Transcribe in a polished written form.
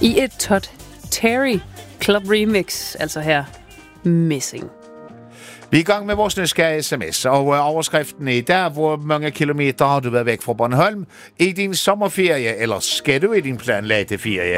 I et Todd Terry Club Remix, altså her Missing. Vi er i gang med vores nysgerrige sms, og overskriften er der, hvor mange kilometer har du været væk fra Bornholm i din sommerferie, eller skal du i din planlagte ferie?